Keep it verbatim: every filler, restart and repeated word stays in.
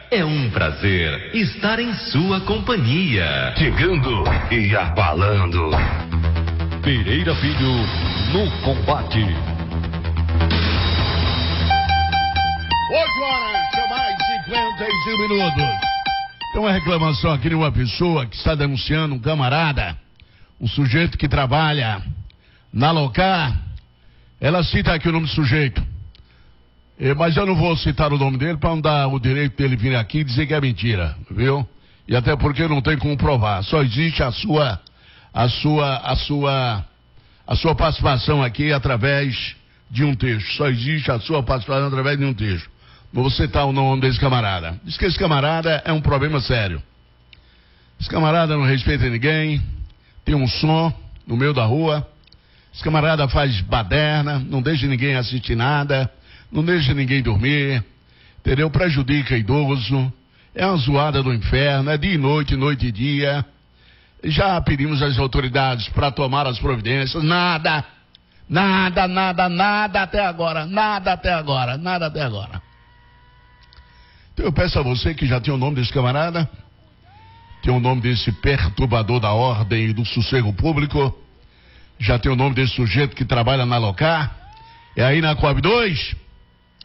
É um prazer estar em sua companhia. Chegando e abalando. Pereira Filho no combate. oito horas, mais cinquenta e cinco minutos. Tem uma reclamação aqui de uma pessoa que está denunciando um camarada, um sujeito que trabalha na Locar. Ela cita aqui o nome do sujeito, é, mas eu não vou citar o nome dele para não dar o direito dele vir aqui e dizer que é mentira, viu? E até porque não tem como provar. Só existe a sua, a sua, a sua, a sua participação aqui através de um texto. Só existe a sua participação através de um texto. Vou citar o nome desse camarada. Diz que esse camarada é um problema sério. Esse camarada não respeita ninguém, tem um som no meio da rua. Esse camarada faz baderna, não deixa ninguém assistir nada, não deixa ninguém dormir, entendeu? Prejudica idoso, é uma zoada do inferno, é dia e noite, noite e dia. Já pedimos às autoridades para tomar as providências, nada, nada, nada, nada até agora, nada até agora, nada até agora. Então eu peço a você que já tem o nome desse camarada, tem o nome desse perturbador da ordem e do sossego público, já tem o nome desse sujeito que trabalha na Locar, é aí na Coab dois,